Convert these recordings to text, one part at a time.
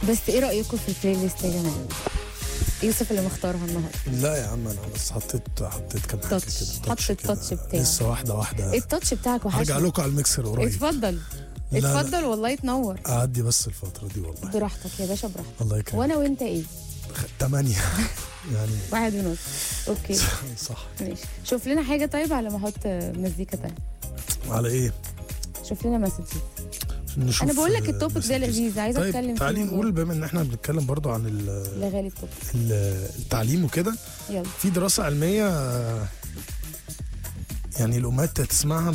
بس ايه رايكم في البلاي ليست يا جماعه؟ يوسف اللي مختارها النهارده. لا يا عم انا بس حطيت كام حاجه تاتش، كده. حط التاتش بتاعك. لسه واحده التاتش بتاعك وحشني. هرجع لكم على الميكسر قريب. اتفضل لا اتفضل والله تنور. اعدي بس الفتره دي والله. براحتك يا باشا براحتك. الله يكرمك. وانا وانت ايه؟ 8 يعني 1.5. اوكي صح. ماشي. شوف لنا حاجه طيب على ما احط مزيكا تانية. على ايه؟ شوف لنا مسج. نشوف. انا بقول لك التوبيك ده لذيذ، عايزه طيب اتكلم تعالي فيه. نقول بما ان احنا بنتكلم برضو عن لغالي التوبيك. التعليم وكده. يلا. في دراسه علميه يعني الامهات تسمعها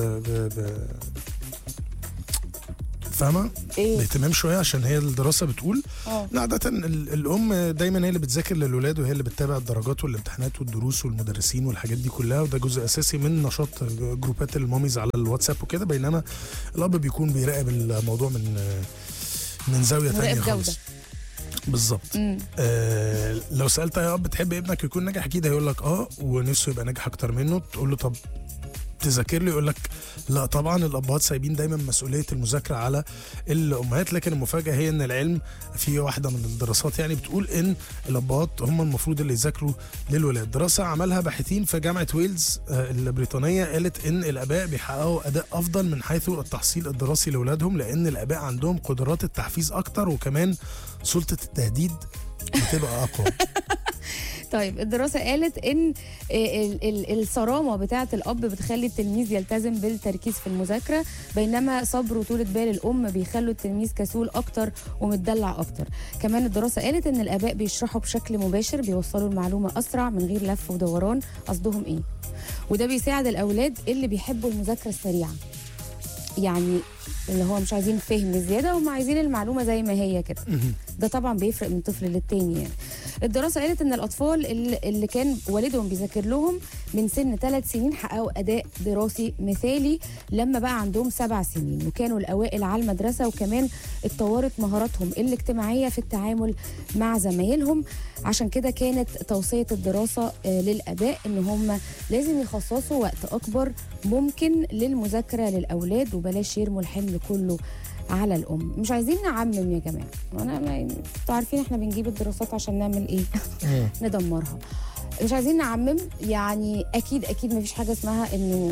فاهمه ايه؟ باهتمام شويه عشان هي الدراسه بتقول لا عاده الام دايما هي اللي بتذاكر للولاد وهي اللي بتتابع الدرجات والامتحانات والدروس والمدرسين والحاجات دي كلها، وده جزء اساسي من نشاط جروبات الماميز على الواتساب وكده، بينما الاب بيكون بيراقب الموضوع من زاويه ثانيه خالص. بالظبط. لو سالت يا اب تحب ابنك يكون ناجح اكيد هيقول لك ونفسه يبقى ناجح اكتر منه. تقول له طب تذاكر له يقول لك لا طبعا الابهات سايبين دايما مسؤوليه المذاكره على الامهات. لكن المفاجاه هي ان العلم في واحده من الدراسات يعني بتقول ان الابهات هم المفروض اللي يذاكروا للولاد. دراسه عملها باحثين في جامعه ويلز البريطانيه قالت ان الاباء بيحققوا اداء افضل من حيث التحصيل الدراسي لاولادهم، لان الاباء عندهم قدرات التحفيز اكتر وكمان سلطه التهديد بتبقى اقوى. طيب الدراسة قالت إن الصرامة بتاعة الأب بتخلي التلميذ يلتزم بالتركيز في المذاكرة، بينما صبر وطولة بال الأم بيخلوا التلميذ كسول أكتر ومتدلع أكتر. كمان الدراسة قالت إن الآباء بيشرحوا بشكل مباشر، بيوصلوا المعلومة أسرع من غير لف ودوران قصدهم إيه، وده بيساعد الأولاد اللي بيحبوا المذاكرة السريعة، يعني اللي هو مش عايزين فهم زياده، هم عايزين المعلومه زي ما هي كده. ده طبعا بيفرق من طفل للتاني يعني. الدراسه قالت ان الاطفال اللي كان والدهم بيذاكر لهم من سن 3 سنين حققوا اداء دراسي مثالي لما بقى عندهم 7 سنين، وكانوا الاوائل على المدرسه، وكمان اتطورت مهاراتهم الاجتماعيه في التعامل مع زمايلهم. عشان كده كانت توصيه الدراسه للاباء ان هم لازم يخصصوا وقت اكبر ممكن للمذاكره للاولاد، وبلاش يرموا الحمل كله على الام. مش عايزين نعمم يا جماعه، انتوا عارفين احنا بنجيب الدراسات عشان نعمل ايه؟ ندمرها. مش عايزين نعمم، يعني اكيد مفيش حاجه اسمها انه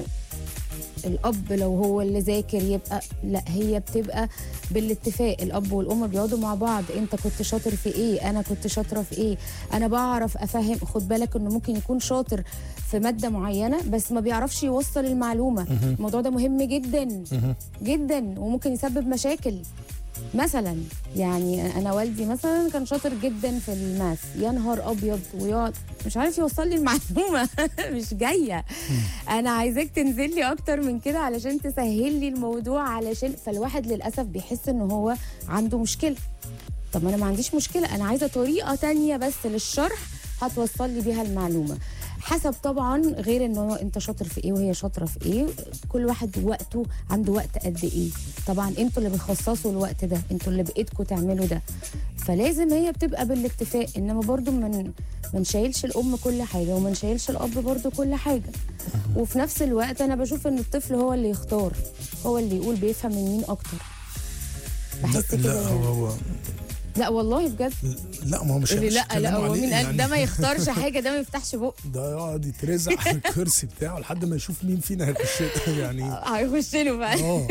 الاب لو هو اللي ذاكر يبقى لا، هي بتبقى بالاتفاق. الاب والام بيقعدوا مع بعض، انت كنت شاطر في ايه، انا كنت شاطره في ايه، انا بعرف افهم. خد بالك انه ممكن يكون شاطر في ماده معينه بس ما بيعرفش يوصل المعلومه. الموضوع ده مهم جدا جدا وممكن يسبب مشاكل. مثلا يعني انا والدي مثلا كان شاطر جدا في الماث، يا نهار ابيض، ويقعد مش عارف يوصل لي المعلومه مش جايه. انا عايزاك تنزل لي اكتر من كده علشان تسهل لي الموضوع، علشان فالواحد للاسف بيحس ان هو عنده مشكله. طب انا ما عنديش مشكله، انا عايزه طريقه تانية بس للشرح هتوصل لي بيها المعلومه، حسب طبعا غير انه انت شاطر في ايه وهي شاطره في ايه. كل واحد وقته عنده وقت قد ايه. طبعا انتوا اللي بتخصصوا الوقت ده، انتوا اللي بايدكم تعملوا ده، فلازم هي بتبقى بالاتفاق. انما برضو ما نشيلش الام كل حاجه وما نشيلش الاب برضو كل حاجه. وفي نفس الوقت انا بشوف ان الطفل هو اللي يختار، هو اللي يقول بيفهم من مين اكتر. بحس كده لا هو لا والله بجد. لا ما هو مش لا هو مين قال ده ما يختارش حاجه، ده ما يفتحش بقه، ده يقعد يترزع على الكرسي بتاعه لحد ما يشوف مين فينا هيخش يعني هيخش له بقى.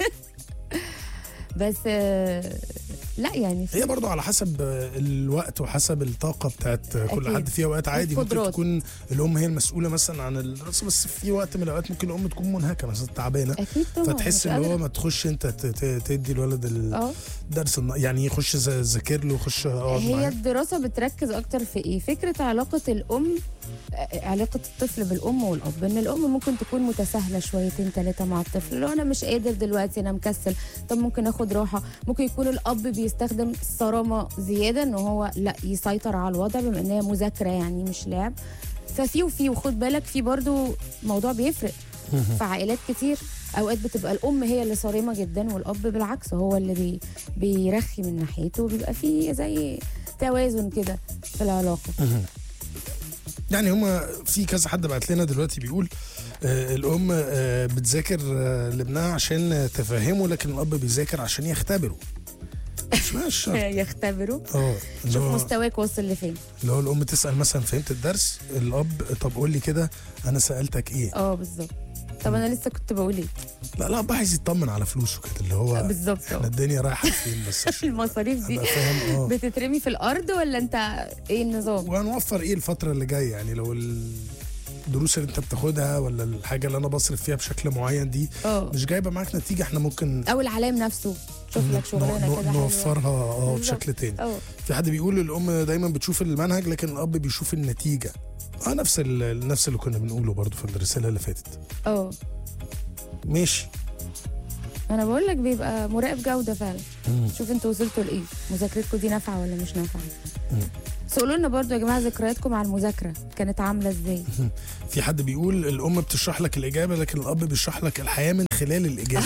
بس لا يعني هي برضو على حسب الوقت وحسب الطاقة بتاعت كل حد. في اوقات عادي ممكن تكون الام هي المسؤولة مثلا عن الدراسة، بس في وقت من الاوقات ممكن الام تكون منهكة مثلا تعبانة، اكيد طبعا، فتحس ان هو ما تخش انت تدي الولد الدرس يعني يخش ذاكر له، يخش اقعد معاه. هي الدراسة بتركز اكتر في ايه؟ فكرة علاقة الام، علاقة الطفل بالام والاب، ان الام ممكن تكون متساهلة شويتين 3 مع الطفل، لو انا مش قادر دلوقتي انا مكسل، طب ممكن اخد راحة. ممكن يكون الاب بيستخدم الصرامة زيادة ان هو لا يسيطر على الوضع بما ان هي مذاكرة يعني مش لعب. ففي وخد بالك في برضو موضوع بيفرق في عائلات كتير. اوقات بتبقى الام هي اللي صارمة جدا والاب بالعكس هو اللي بيرخي من ناحيته، وبيبقى في زي توازن كده في العلاقة. يعني هما في كذا حد بعت لنا دلوقتي بيقول الام بتذاكر لابنها عشان تفهمه، لكن الاب بيذاكر عشان يختبره. مش شرط. يختبروا اللي شوف هو مستواك واصل لفين. اللي هو الام تسال مثلا فهمت الدرس، الاب طب قول لي كده انا سالتك ايه. بالظبط. طب انا لسه كنت بقول ايه. لا الاب عايز يطمن على فلوسه كده، اللي هو بالظبط. احنا الدنيا رايحه فين بس عشان المصاريف دي أبقى فاهم. بتترمي في الارض ولا انت ايه النظام؟ وهنوفر ايه الفتره اللي جايه، يعني لو الدروس اللي انت بتاخدها ولا الحاجه اللي انا بصرف فيها بشكل معين دي مش جايبه معاك نتيجه، احنا ممكن او العلام نفسه شوف لك شغلانه كده نوفرها بشكل تاني. في حد بيقول الام دايما بتشوف المنهج لكن الاب بيشوف النتيجه. نفس اللي كنا بنقوله برضو في الرساله اللي فاتت. ماشي. انا بقول لك بيبقى مراقب جوده فعلا. شوف انتوا وصلتوا لايه، مذاكرتكم دي نافعه ولا مش نافعه. سألوا لنا برضو يا جماعه ذكرياتكم مع المذاكره كانت عامله ازاي. في حد بيقول الام بتشرح لك الاجابه لكن الاب بيشرح لك الحياه من خلال الاجابه.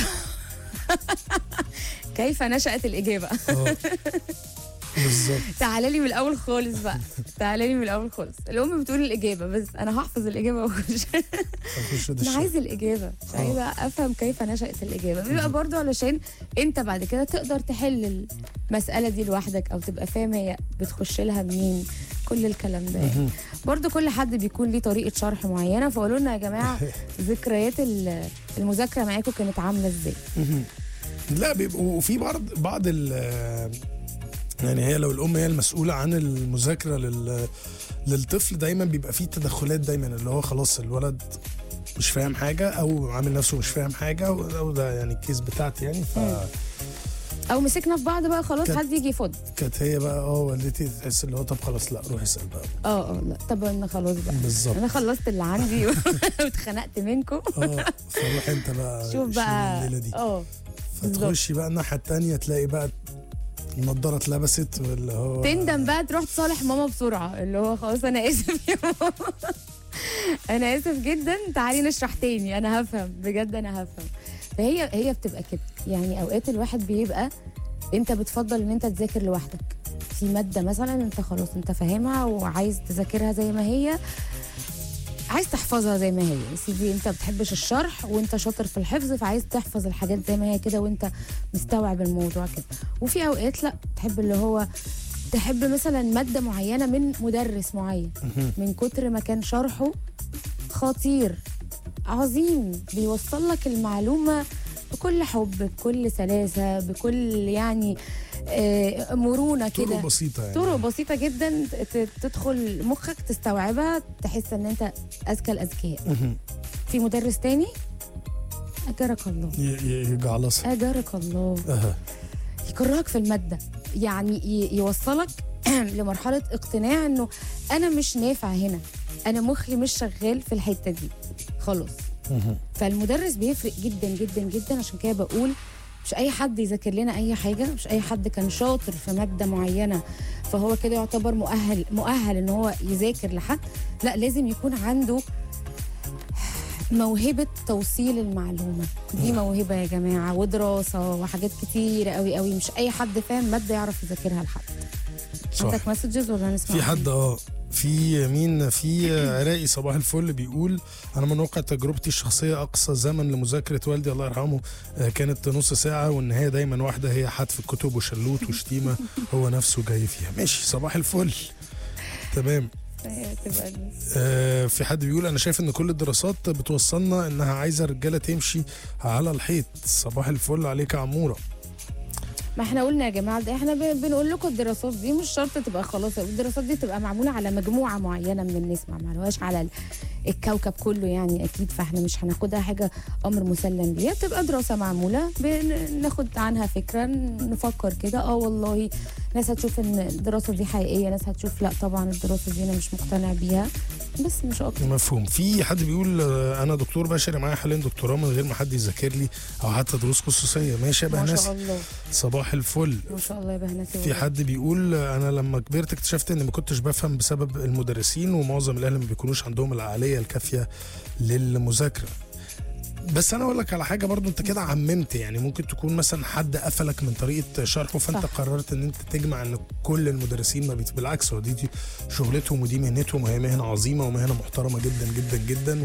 كيف نشأت الاجابه. بالظبط. تعالى لي من الاول خالص بقى، تعالى لي من الاول خالص. الام بتقول الاجابه بس انا هحفظ الاجابه واخش. انا عايزه الاجابه، مش عايزه افهم كيف نشأت الاجابه. بيبقى برضو علشان انت بعد كده تقدر تحل المساله دي لوحدك او تبقى فاهم هي بتخش لها منين، كل الكلام ده يعني. برضو كل حد بيكون ليه طريقه شرح معينه. فقولوا لنا يا جماعه ذكريات المذاكره معاكم كانت عامله ازاي. لا بيبقوا في بعض يعني هي لو الام هي المسؤوله عن المذاكره للطفل دايما بيبقى فيه تدخلات دايما، اللي هو خلاص الولد مش فاهم حاجه او عامل نفسه مش فاهم حاجه، او ده يعني الكيس بتاعتي يعني او مسكنا في بعض بقى خلاص حد يجي يفض. كانت هي بقى والدتي تحس اللي هو طب خلاص لا روح اسال بقى. لا طب انا خلاص بقى بالظبط انا خلصت اللي عندي واتخنقت منكم. فروح انت بقى شوف بقى الليله دي. فتخشي بقى الناحيه الثانيه تلاقي بقى النضاره اتلبست واللي هو تندم بقى تروح تصالح ماما بسرعه، اللي هو خلاص انا اسف يا ماما انا اسف جدا تعالي نشرح تاني انا هفهم بجد انا هفهم. فهي بتبقى كده يعني. اوقات الواحد بيبقى انت بتفضل ان انت تذاكر لوحدك في ماده مثلا انت خلاص انت فاهمها وعايز تذاكرها زي ما هي، عايز تحفظها زي ما هي يا سيدي. انت بتحبش الشرح وانت شاطر في الحفظ فعايز تحفظ الحاجات زي ما هي كده وانت مستوعب الموضوع كده. وفي اوقات لا تحب اللي هو تحب مثلا ماده معينه من مدرس معين من كتر ما كان شرحه خطير عظيم بيوصل لك المعلومه بكل حب بكل سلاسه بكل يعني مرونه كده، طرق بسيطه يعني. طرق بسيطه جدا تدخل مخك تستوعبها تحس ان انت اذكى الاذكياء. في مدرس تاني اجرك الله يجعلص اجرك الله يكرهك في الماده، يعني يوصلك لمرحله اقتناع انه انا مش نافع هنا، انا مخي مش شغال في الحته دي خلاص. فالمدرس بيفرق جدا جدا جدا. عشان كده بقول مش اي حد يذاكر لنا اي حاجه، مش اي حد كان شاطر في ماده معينه فهو كده يعتبر مؤهل ان هو يذاكر لحد. لا لازم يكون عنده موهبه توصيل المعلومه دي، موهبه يا جماعه ودراسه وحاجات كتير قوي قوي. مش اي حد فاهم ماده يعرف يذاكرها لحد. عندك مسجز ولا نسمع؟ في حد في مين؟ في عراقي صباح الفل بيقول انا من واقع تجربتي الشخصيه اقصى زمن لمذاكره والدي الله يرحمه كانت نص ساعه، والنهايه دايما واحده هي حذف الكتب وشلوت وشتيمه هو نفسه جاي فيها. ماشي صباح الفل تمام. في حد بيقول انا شايف ان كل الدراسات بتوصلنا انها عايزه الرجاله تمشي على الحيط. صباح الفل عليك يا عموره. ما احنا قلنا يا جماعه ده احنا بنقول لكم الدراسات دي مش شرط تبقى خلاص، الدراسات دي تبقى معموله على مجموعه معينه من الناس، ما عملوهاش على الكوكب كله يعني اكيد. فاحنا مش هناخدها حاجه امر مسلم بيها، بتبقى دراسه معموله بناخد عنها فكره نفكر كده. والله ناس هتشوف ان الدراسه دي حقيقيه، ناس هتشوف لا طبعا الدراسه دي انا مش مقتنع بيها، بس مش اكتر. مفهوم. في حد بيقول انا دكتور بشري معايا حاليا دكتوراه من غير ما حد يذاكر لي او حتى دروس خصوصيه. ماشي يا بهناس. ما شاء الله. صباح الفل. ما شاء الله يا بهناس. في حد بيقول انا لما كبرت اكتشفت اني ما كنتش بفهم بسبب المدرسين، ومعظم الاهل ما بيكونوش عندهم العقليه الكافيه للمذاكره. بس انا اقول لك على حاجه برضو، انت كده عممت يعني. ممكن تكون مثلا حد قفلك من طريقه شرحه، فانت صح. قررت ان انت تجمع ان كل المدرسين ما بالعكس، هو دي شغلتهم ودي مهنتهم، وهي مهنه عظيمه ومهنه محترمه جدا جدا جدا،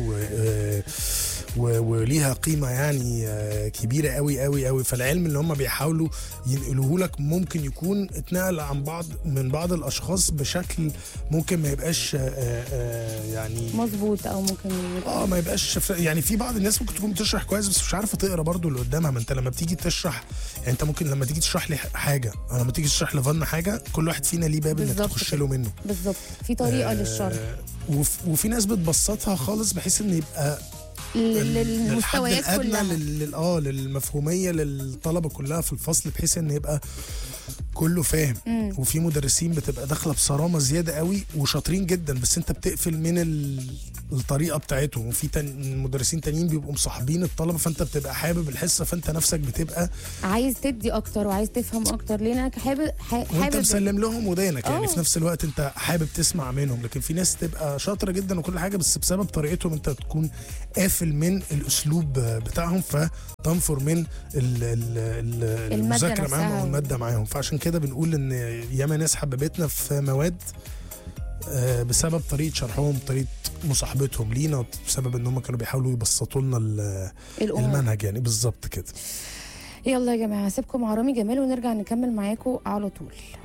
وليها قيمه يعني كبيره قوي قوي قوي. فالعلم اللي هم بيحاولوا ينقلوه لك ممكن يكون اتنقل عن من بعض الاشخاص بشكل ممكن ما يبقاش يعني مظبوط، او ممكن ما يبقاش يعني. في بعض الناس ممكن تكون بتشرح كويس بس مش عارفه تقرا برضو اللي قدامها. ما انت لما بتيجي تشرح يعني، انت ممكن لما تيجي تشرح لي حاجه او لما تيجي تشرح لفن حاجه، كل واحد فينا ليه باب انك تخش له منه. بالظبط، في طريقه للشرح. وفي ناس بتبسطها خالص بحيث ان يبقى للمستويات كلها، للمفهوميه للطلبه كلها في الفصل، بحيث ان يبقى كله فاهم. وفي مدرسين بتبقى داخله بصرامه زياده قوي وشاطرين جدا، بس انت بتقفل من الطريقه بتاعتهم. وفي مدرسين تانيين بيبقوا مصاحبين الطلبه، فانت بتبقى حابب الحصه، فانت نفسك بتبقى عايز تدي اكتر وعايز تفهم اكتر، لانك حابب وانت مسلم لهم ودانك يعني. في نفس الوقت انت حابب تسمع منهم. لكن في ناس تبقى شاطره جدا وكل حاجه، بس بسبب طريقتهم انت تكون قافل من الاسلوب بتاعهم، فتنفر من المذاكره معاهم او الماده معاهم. فعشان كده بنقول ان ياما ناس حببتنا في مواد بسبب طريقه شرحهم، طريقه مصاحبتهم لينا، بسبب ان هم كانوا بيحاولوا يبسطوا لنا المنهج يعني. بالظبط كده. يلا يا جماعه، سيبكم مع رامي جمال ونرجع نكمل معاكم على طول.